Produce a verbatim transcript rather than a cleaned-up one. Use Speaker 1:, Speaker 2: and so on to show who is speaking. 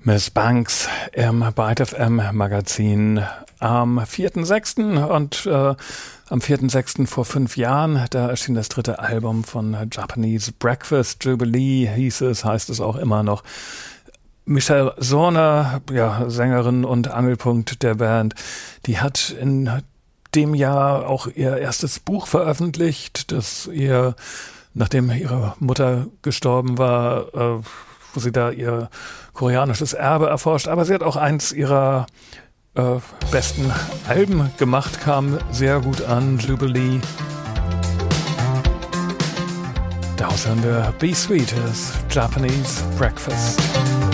Speaker 1: Miss Banks im Byte F M Magazin am vierten sechsten und äh, am vierten sechsten vor fünf Jahren, da erschien das dritte Album von Japanese Breakfast, Jubilee hieß es, heißt es auch immer noch. Michelle Zauner, ja, Sängerin und Angelpunkt der Band, die hat in dem Jahr auch ihr erstes Buch veröffentlicht, das ihr, nachdem ihre Mutter gestorben war, äh, wo sie da ihr koreanisches Erbe erforscht. Aber sie hat auch eins ihrer äh, besten Alben gemacht, kam sehr gut an, Jubilee. Daraus hören wir Be Sweet, Japanese Breakfast.